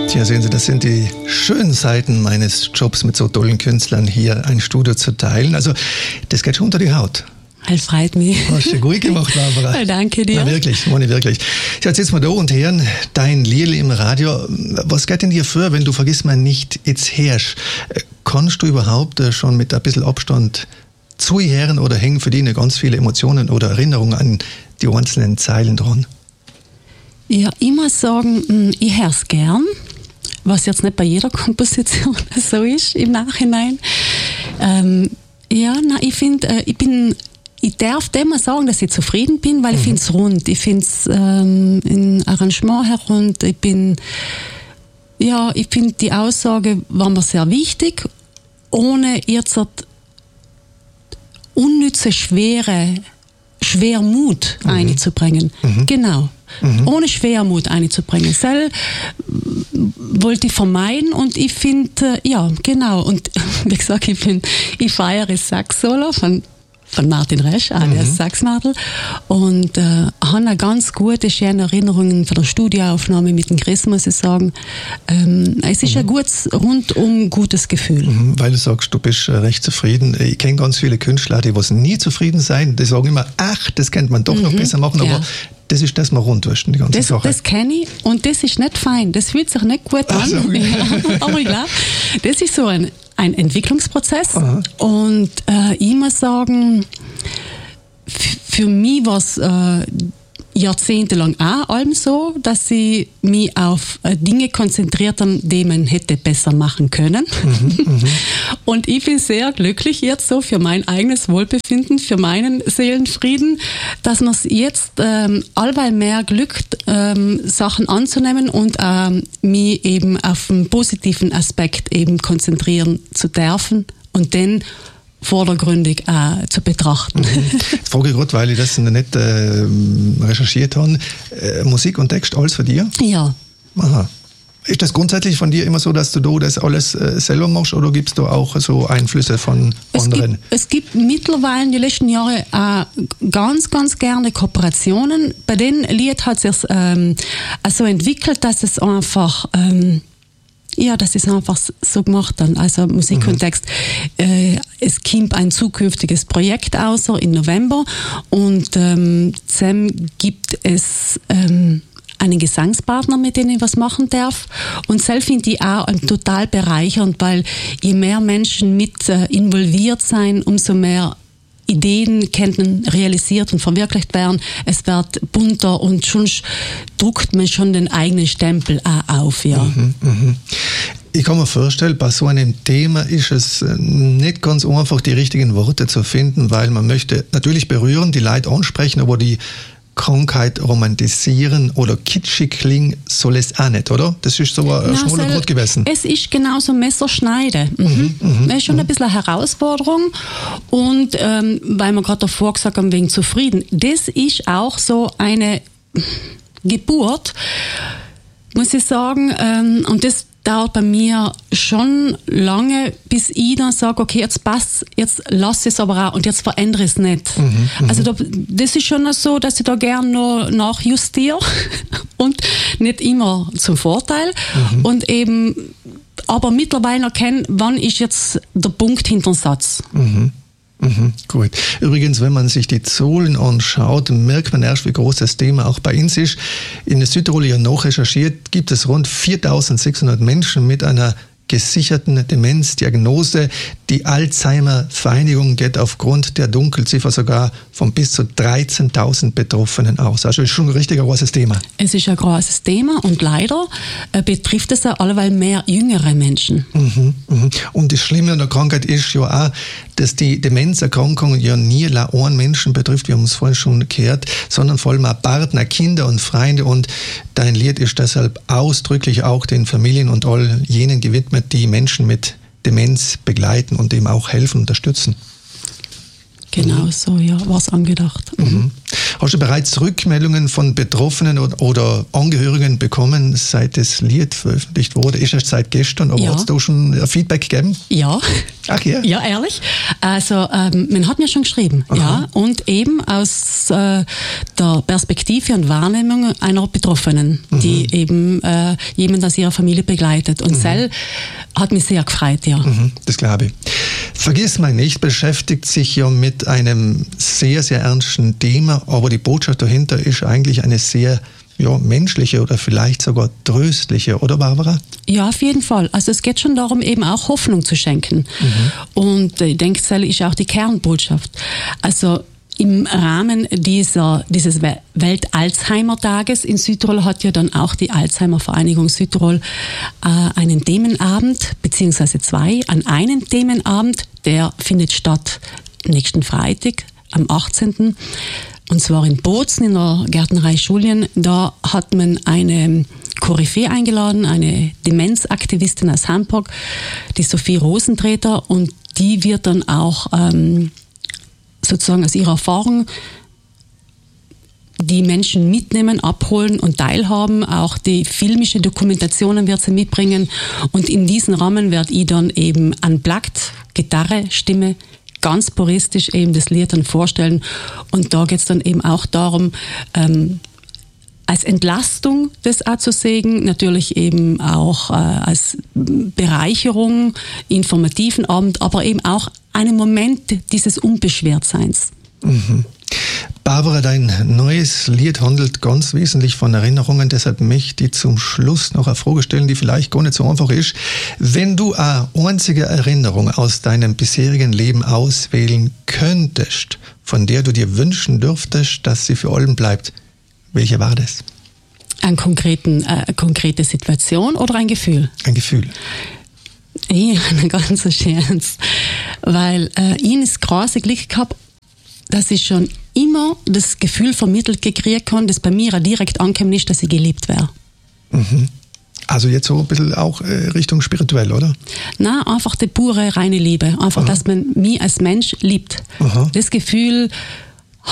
Tja, sehen Sie, das sind die schönen Seiten meines Jobs, mit so tollen Künstlern hier ein Studio zu teilen. Also, das geht schon unter die Haut. Das freut mich. Hast du gut gemacht, Barbara. Danke dir. Na, wirklich, meine wirklich. Jetzt sitzen wir da und hören dein Liedl im Radio. Was geht denn dir vor, wenn du vergiss mal nicht jetzt herrsch? Kannst du überhaupt schon mit ein bisschen Abstand zuhören oder hängen für dich ganz viele Emotionen oder Erinnerungen an die einzelnen Zeilen dran? Ja, ich muss sagen, ich höre es gern, was jetzt nicht bei jeder Komposition so ist im Nachhinein. Ich darf immer sagen, dass ich zufrieden bin, weil ich finde es rund. Ich finde es im Arrangement herrund. Ich finde die Aussage war mir sehr wichtig, ohne jetzt unnütze Schwermut einzubringen. Genau. Ohne Schwermut einzubringen. Das wollte ich vermeiden und ich finde, ja, genau. Und wie gesagt, ich feiere das Sax-Solo von Martin Resch, alias Saxmadel, und habe eine ganz gute, schöne Erinnerungen von der Studioaufnahme mit dem Chris, muss ich sagen. Es ist ein rundum gutes Gefühl. Weil du sagst, du bist recht zufrieden. Ich kenne ganz viele Künstler, die nie zufrieden sein. Die sagen immer, ach, das könnte man doch noch besser machen, aber das ist das mal rundwischen, die ganze Sache. Das kenne ich und das ist nicht fein. Das fühlt sich nicht gut an. So. Aber ich glaube, das ist so ein Entwicklungsprozess. Aha. Und ich muss sagen, für mich war es jahrzehntelang auch allem so, dass ich mich auf Dinge konzentriert habe, die man hätte besser machen können. Und ich bin sehr glücklich jetzt so für mein eigenes Wohlbefinden, für meinen Seelenfrieden, dass mir es jetzt allweil mehr glückt, Sachen anzunehmen und mich eben auf einen positiven Aspekt eben konzentrieren zu dürfen und dann vordergründig zu betrachten. Jetzt frage ich gerade, weil ich das nicht recherchiert habe. Musik und Text, alles von dir? Ja. Aha. Ist das grundsätzlich von dir immer so, dass du das alles selber machst oder gibt es da auch so Einflüsse von anderen? Es gibt mittlerweile in den letzten Jahren ganz, ganz gerne Kooperationen. Bei den Lied hat es sich so entwickelt, dass es einfach das ist einfach so gemacht dann, also Musik und Text. Es kommt ein zukünftiges Projekt aus im November und dann gibt es einen Gesangspartner, mit dem ich was machen darf. Und selbst finde ich auch total bereichernd, weil je mehr Menschen mit involviert sein, umso mehr Ideen könnten realisiert und verwirklicht werden. Es wird bunter und schon druckt man schon den eigenen Stempel auch auf. Ja. Ich kann mir vorstellen, bei so einem Thema ist es nicht ganz einfach, die richtigen Worte zu finden, weil man möchte natürlich berühren, die Leute ansprechen, aber die Krankheit romantisieren oder kitschig klingen soll es auch nicht, oder? Das ist so ein schmaler Grad gewesen. Es ist genauso Messerschneide. Das ist schon ein bisschen eine Herausforderung. Und weil wir gerade davor gesagt haben, wegen zufrieden, das ist auch so eine Geburt, muss ich sagen. Und das dauert bei mir schon lange, bis ich dann sage, okay, jetzt passt, jetzt lasse ich es aber auch und jetzt verändere ich es nicht. Also das ist schon so, dass ich da gerne noch nachjustiere und nicht immer zum Vorteil. Und eben, aber mittlerweile erkennen, wann ist jetzt der Punkt hinter dem Satz. Gut. Übrigens, wenn man sich die Zahlen anschaut, merkt man erst, wie groß das Thema auch bei uns ist. In der Südtirol ja nachrecherchiert, gibt es rund 4.600 Menschen mit einer gesicherten Demenzdiagnose. Die Alzheimer-Vereinigung geht aufgrund der Dunkelziffer sogar von bis zu 13.000 Betroffenen aus. Also ist schon ein richtig großes Thema. Es ist ein großes Thema und leider betrifft es auch alleweil mehr jüngere Menschen. Und das Schlimme an der Krankheit ist ja auch, dass die Demenzerkrankung ja nie einen Menschen betrifft, wir haben es vorhin schon gehört, sondern vor allem auch Partner, Kinder und Freunde. Und dein Lied ist deshalb ausdrücklich auch den Familien und all jenen gewidmet, die Menschen mit Demenz begleiten und dem auch helfen, unterstützen. Genau so, ja, war es angedacht. Hast du bereits Rückmeldungen von Betroffenen oder Angehörigen bekommen, seit das Lied veröffentlicht wurde? Ist erst seit gestern, aber hat es da schon Feedback gegeben? Ja. Ach ja? Ja, ehrlich. Also man hat mir schon geschrieben. Aha. Ja, und eben aus der Perspektive und Wahrnehmung einer Betroffenen, die eben jemand aus ihrer Familie begleitet. Und Sel hat mich sehr gefreut, ja. Das glaube ich. Vergiss mal nicht, beschäftigt sich ja mit einem sehr, sehr ernsten Thema, aber die Botschaft dahinter ist eigentlich eine sehr menschliche oder vielleicht sogar tröstliche, oder Barbara? Ja, auf jeden Fall. Also es geht schon darum, eben auch Hoffnung zu schenken. Und ich denke, das ist auch die Kernbotschaft. Also im Rahmen dieses Welt-Alzheimer-Tages in Südtirol hat ja dann auch die Alzheimer-Vereinigung Südtirol einen Themenabend, beziehungsweise 2, an einem Themenabend, der findet statt nächsten Freitag, am 18., und zwar in Bozen in der Gärtnerei Schulien. Da hat man eine Koryphäe eingeladen, eine Demenzaktivistin aus Hamburg, die Sophie Rosentreter, und die wird dann auch sozusagen aus ihrer Erfahrung die Menschen mitnehmen, abholen und teilhaben. Auch die filmische Dokumentationen wird sie mitbringen. Und in diesem Rahmen werde ich dann eben unplugged, Gitarre, Stimme, ganz puristisch eben das Lied dann vorstellen. Und da geht es dann eben auch darum, als Entlastung das auch zu sehen, natürlich eben auch als Bereicherung, informativen Abend, aber eben auch einen Moment dieses Unbeschwertseins. Barbara, dein neues Lied handelt ganz wesentlich von Erinnerungen, deshalb möchte ich zum Schluss noch eine Frage stellen, die vielleicht gar nicht so einfach ist. Wenn du eine einzige Erinnerung aus deinem bisherigen Leben auswählen könntest, von der du dir wünschen dürftest, dass sie für allem bleibt, welche war das? Eine konkrete Situation oder ein Gefühl? Ein Gefühl. Ja, ein ganz schönes. Weil ich das große Glück gehabt, dass ich schon immer das Gefühl vermittelt gekriegt habe, das bei mir direkt ankommt, nicht, dass ich geliebt wäre. Also jetzt so ein bisschen auch Richtung spirituell, oder? Nein, einfach die pure, reine Liebe. Einfach, dass man mich als Mensch liebt. Das Gefühl,